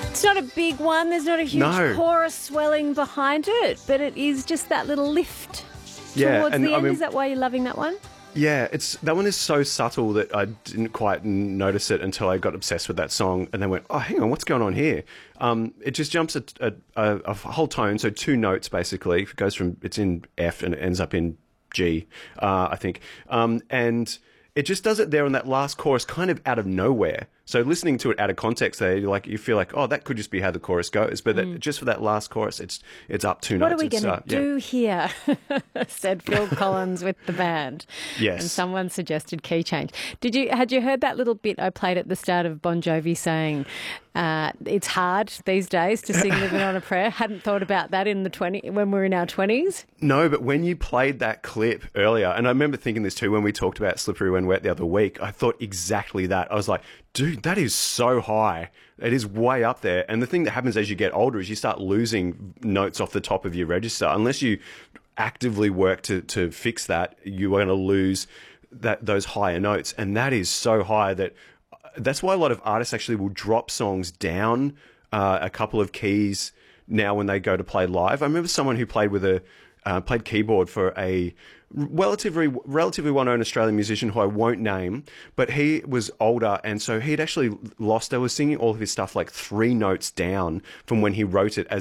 It's not a big one. There's not a huge chorus swelling behind it, but it is just that little lift towards the end. Is that why you're loving that one? Yeah, that one is so subtle that I didn't quite notice it until I got obsessed with that song and then went, oh, hang on, what's going on here? It just jumps a whole tone, so 2 notes basically. It goes from, it's in F and it ends up in G, I think. And it just does it there on that last chorus kind of out of nowhere. So listening to it out of context there, you feel like, oh, that could just be how the chorus goes. But just for that last chorus, it's up 2 notes. What are we going to do here? said Phil Collins with the band. Yes. And someone suggested key change. Had you heard that little bit I played at the start of Bon Jovi saying it's hard these days to sing Living on a Prayer? Hadn't thought about that when we're in our 20s. No, but when you played that clip earlier, and I remember thinking this too when we talked about Slippery When Wet the other week, I thought exactly that. I was like, dude, that is so high. It is way up there. And the thing that happens as you get older is you start losing notes off the top of your register. Unless you actively work to fix that, you are going to lose those higher notes. And that is so high that's why a lot of artists actually will drop songs down a couple of keys now when they go to play live. I remember someone who played played keyboard for a relatively well-known Australian musician who I won't name, but he was older, and so he'd actually they were singing all of his stuff like 3 notes down from when he wrote it as